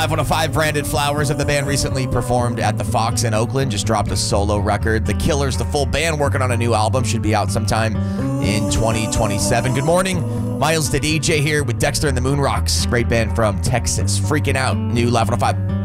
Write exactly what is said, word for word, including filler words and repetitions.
five one oh five Brandon Flowers of the band recently performed at the Fox in Oakland, just dropped a solo record. The Killers, the full band, working on a new album, should be out sometime in twenty twenty-seven. Good morning, Miles the D J here with Dexter and the Moon Rocks, great band from Texas. Freaking Out, new Live one oh five.